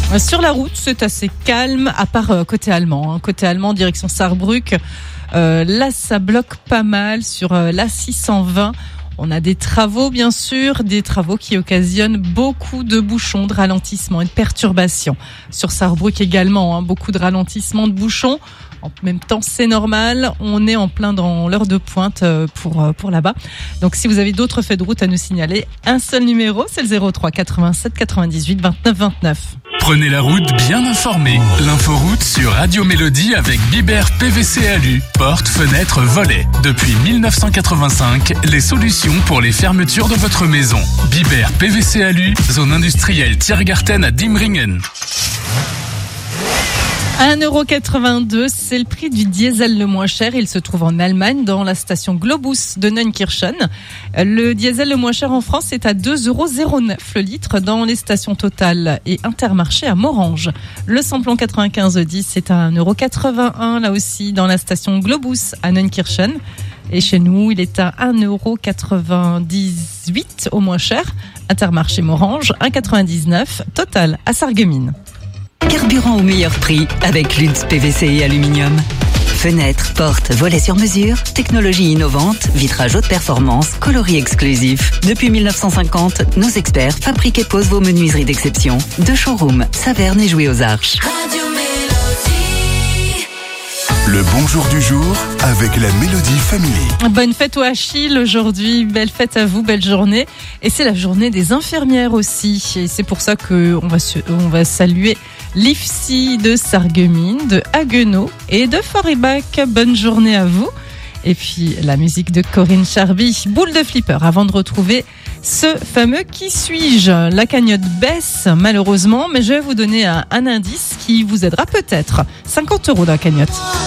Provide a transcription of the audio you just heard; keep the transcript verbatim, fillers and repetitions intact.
Sur la route, c'est assez calme, à part euh, côté allemand. Hein. Côté allemand, direction Sarrebruck. Euh, là, ça bloque pas mal sur euh, l'A six cent vingt. On a des travaux, bien sûr, des travaux qui occasionnent beaucoup de bouchons, de ralentissements et de perturbations. Sur Sarrebruck également, hein, beaucoup de ralentissements, de bouchons. En même temps, c'est normal. On est en plein dans l'heure de pointe pour pour là-bas. Donc, si vous avez d'autres faits de route à nous signaler, un seul numéro, c'est le zéro trois quatre-vingt-sept quatre-vingt-dix-huit vingt-neuf vingt-neuf. Prenez la route bien informée. L'inforoute sur Radio Mélodie avec Biber P V C Alu. Portes, fenêtres, volets. Depuis dix-neuf cent quatre-vingt-cinq, les solutions pour les fermetures de votre maison. Biber P V C Alu, zone industrielle Tiergarten à Diemringen. un euro quatre-vingt-deux, c'est le prix du diesel le moins cher. Il se trouve en Allemagne, dans la station Globus de Neunkirchen. Le diesel le moins cher en France est à deux euros zéro neuf le litre dans les stations Total et Intermarché à Morange. Le samplon quatre-vingt-quinze dix est à un euro quatre-vingt-un, là aussi, dans la station Globus à Neunkirchen. Et chez nous, il est à un euro quatre-vingt-dix-huit au moins cher. Intermarché Morange, un euro quatre-vingt-dix-neuf. Total à Sarreguemines. Carburant au meilleur prix avec Lutz P V C et aluminium. Fenêtres, portes, volets sur mesure, technologie innovante, vitrage haute performance, coloris exclusif. Depuis dix-neuf cent cinquante, nos experts fabriquent et posent vos menuiseries d'exception. De showroom, Saverne et Jouy aux Arches. Radio Mélodie. Le bonjour du jour avec la Mélodie Family. Bonne fête au Achille aujourd'hui, belle fête à vous, belle journée. Et c'est la journée des infirmières aussi. Et c'est pour ça qu'on va, on va saluer l'I F S I de Sarreguemines, de Haguenau et de Forbach. Bonne journée à vous. Et puis la musique de Corinne Charby, boule de flipper, avant de retrouver ce fameux Qui suis-je ? La cagnotte baisse malheureusement, mais je vais vous donner un, un indice qui vous aidera peut-être. cinquante euros dans la cagnotte.